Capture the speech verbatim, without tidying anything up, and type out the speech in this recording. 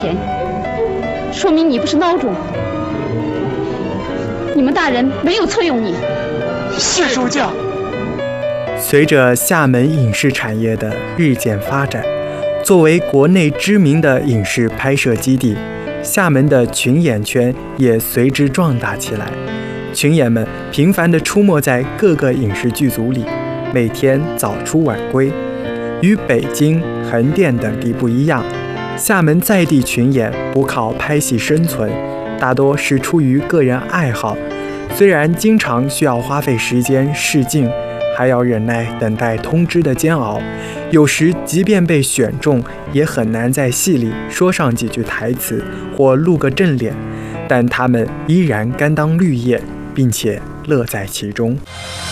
钱，说明你不是孬种。你们大人没有错用你。 是主教。 随着厦门影视产业的日渐发展，作为国内知名的影视拍摄基地，厦门的群演圈也随之壮大起来。群演们频繁地出没在各个影视剧组里，每天早出晚归。与北京、横店等地不一样，厦门在地群演不靠拍戏生存，大多是出于个人爱好。虽然经常需要花费时间试镜，还要忍耐等待通知的煎熬，有时即便被选中，也很难在戏里说上几句台词或露个正脸，但他们依然甘当绿叶，并且乐在其中。